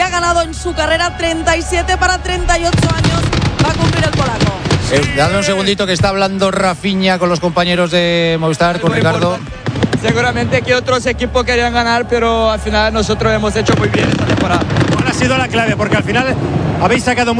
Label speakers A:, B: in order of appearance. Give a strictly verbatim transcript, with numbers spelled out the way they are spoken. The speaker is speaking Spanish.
A: que ha ganado en su carrera treinta y siete para treinta y ocho años. Va a cumplir el polaco.
B: Eh, dame un segundito que está hablando Rafinha con los compañeros de Movistar, con Ricardo.
C: Seguramente que otros equipos querían ganar, pero al final nosotros hemos hecho muy bien esta temporada.
D: ¿Cuál ha sido la clave? Porque al final habéis sacado